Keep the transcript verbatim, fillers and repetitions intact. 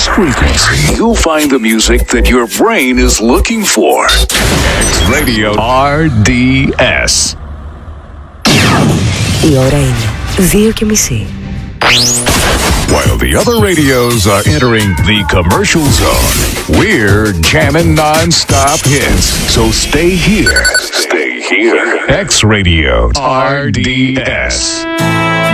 this frequency, you'll find the music that your brain is looking for. X Radio R D S. Η ώρα είναι δύο και μισή. While the other radios are entering the commercial zone, we're jamming non-stop hits. So stay here. Stay here. X Radio R D S.